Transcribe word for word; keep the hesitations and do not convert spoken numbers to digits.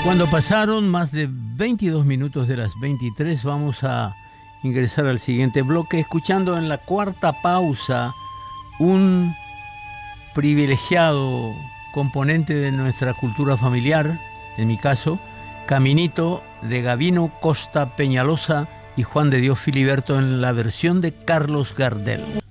Cuando pasaron más de veintidós minutos de las veintitrés, vamos a ingresar al siguiente bloque, escuchando en la cuarta pausa un privilegiado componente de nuestra cultura familiar, en mi caso, Caminito, de Gabino Costa Peñalosa y Juan de Dios Filiberto, en la versión de Carlos Gardel.